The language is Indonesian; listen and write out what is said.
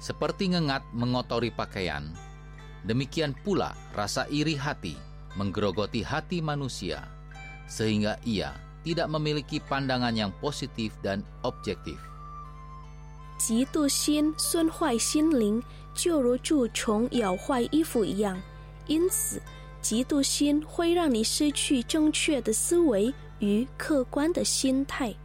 Seperti ngengat mengotori pakaian, demikian pula rasa iri hati menggerogoti hati manusia, sehingga ia tidak memiliki pandangan yang positif dan objektif. 嫉妒心损坏心灵，就如蛀虫咬坏衣服一样。因此，嫉妒心会让你失去正确的思维与客观的心态。